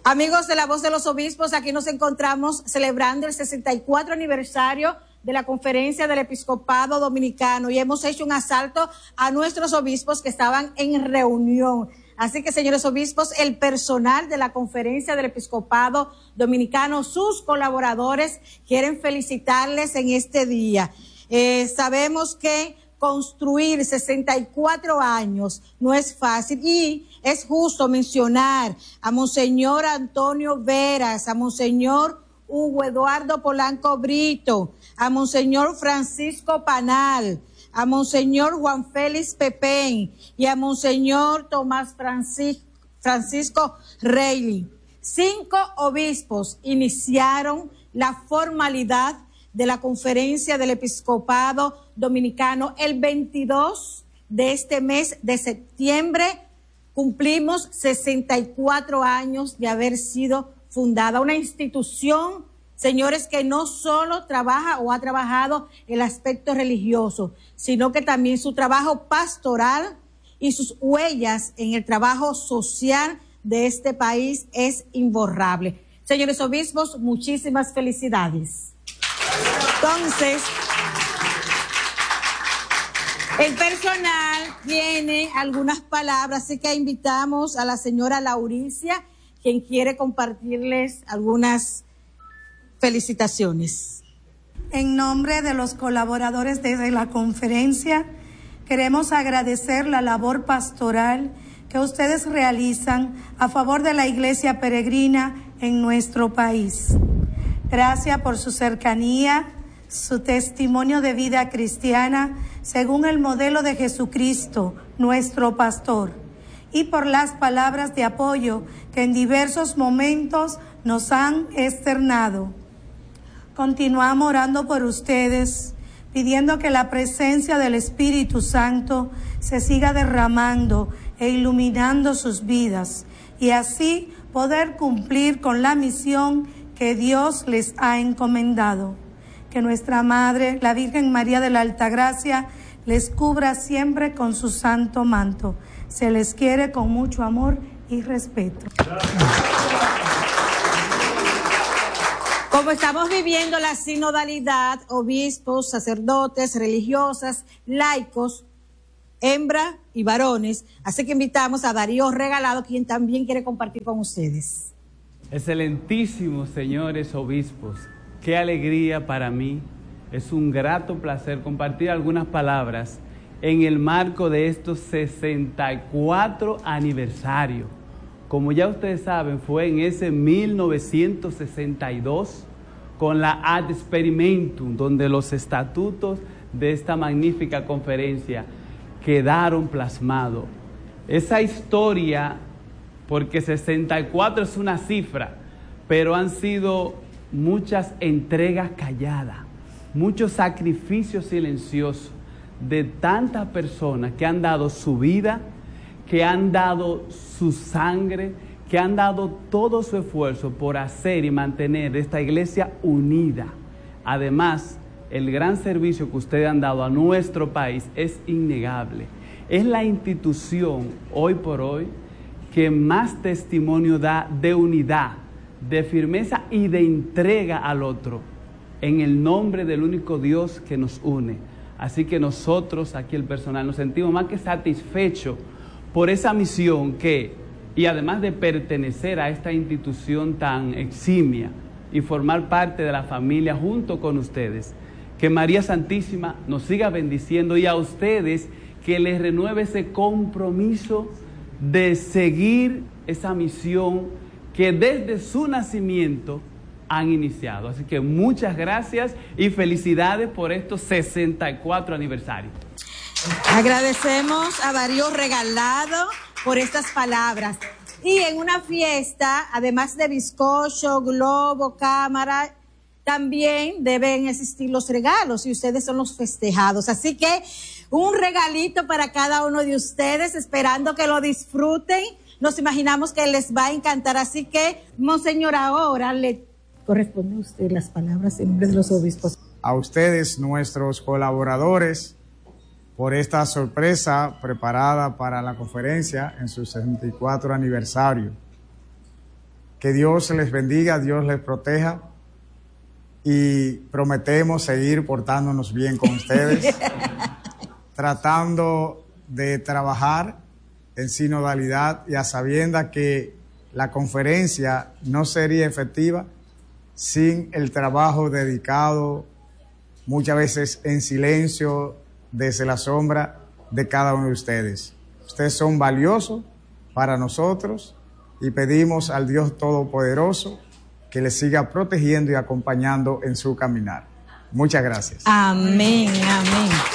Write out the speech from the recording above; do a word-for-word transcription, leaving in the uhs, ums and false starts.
Amigos de La Voz de los Obispos, aquí nos encontramos celebrando el sesenta y cuatro aniversario de la Conferencia del Episcopado Dominicano y hemos hecho un asalto a nuestros obispos que estaban en reunión. Así que, señores obispos, el personal de la Conferencia del Episcopado Dominicano, sus colaboradores, quieren felicitarles en este día. Eh, sabemos que construir sesenta y cuatro años no es fácil y es justo mencionar a Monseñor Antonio Veras, a Monseñor Hugo Eduardo Polanco Brito, a Monseñor Francisco Panal, a Monseñor Juan Félix Pepén y a Monseñor Tomás Francisco, Francisco Reilly. Cinco obispos iniciaron la formalidad de la Conferencia del Episcopado Dominicano. El veintidós de este mes de septiembre cumplimos sesenta y cuatro años de haber sido fundada. Una institución, señores, que no solo trabaja o ha trabajado el aspecto religioso, sino que también su trabajo pastoral y sus huellas en el trabajo social de este país es imborrable. Señores obispos, muchísimas felicidades. Entonces, el personal tiene algunas palabras, así que invitamos a la señora Lauricia, quien quiere compartirles algunas felicitaciones. En nombre de los colaboradores de la conferencia, queremos agradecer la labor pastoral que ustedes realizan a favor de la Iglesia Peregrina en nuestro país. Gracias por su cercanía, su testimonio de vida cristiana según el modelo de Jesucristo, nuestro pastor, y por las palabras de apoyo que en diversos momentos nos han externado. Continuamos orando por ustedes, pidiendo que la presencia del Espíritu Santo se siga derramando e iluminando sus vidas, y así poder cumplir con la misión que Dios les ha encomendado. Que nuestra Madre, la Virgen María de la Altagracia, les cubra siempre con su santo manto. Se les quiere con mucho amor y respeto. Como estamos viviendo la sinodalidad, obispos, sacerdotes, religiosas, laicos, hembra y varones, así que invitamos a Darío Regalado, quien también quiere compartir con ustedes. Excelentísimos señores obispos, qué alegría para mí, es un grato placer compartir algunas palabras en el marco de estos sesenta y cuatro aniversario. Como ya ustedes saben, fue en ese mil novecientos sesenta y dos con la Ad Experimentum, donde los estatutos de esta magnífica conferencia quedaron plasmados. Esa historia, porque sesenta y cuatro es una cifra, pero han sido muchas entregas calladas, muchos sacrificios silenciosos de tantas personas que han dado su vida, que han dado su sangre, que han dado todo su esfuerzo por hacer y mantener esta iglesia unida. Además, el gran servicio que ustedes han dado a nuestro país es innegable. Es la institución hoy por hoy que más testimonio da de unidad, de firmeza y de entrega al otro, en el nombre del único Dios que nos une. Así que nosotros, aquí el personal, nos sentimos más que satisfechos por esa misión que, y además de pertenecer a esta institución tan eximia y formar parte de la familia junto con ustedes, que María Santísima nos siga bendiciendo y a ustedes que les renueve ese compromiso de seguir esa misión que desde su nacimiento han iniciado. Así que muchas gracias y felicidades por estos sesenta y cuatro aniversarios. Agradecemos a Darío Regalado por estas palabras. Y en una fiesta, además de bizcocho, globo, cámara, también deben existir los regalos y ustedes son los festejados. Así que un regalito para cada uno de ustedes, esperando que lo disfruten. Nos imaginamos que les va a encantar. Así que, Monseñor, ahora le corresponde a usted las palabras en nombre de los obispos. A ustedes, nuestros colaboradores, por esta sorpresa preparada para la conferencia en su sesenta y cuatro aniversario. Que Dios les bendiga, Dios les proteja y prometemos seguir portándonos bien con ustedes, tratando de trabajar en sinodalidad y a sabiendas que la conferencia no sería efectiva sin el trabajo dedicado, muchas veces en silencio, desde la sombra de cada uno de ustedes. Ustedes son valiosos para nosotros y pedimos al Dios Todopoderoso que les siga protegiendo y acompañando en su caminar. Muchas gracias. Amén, amén.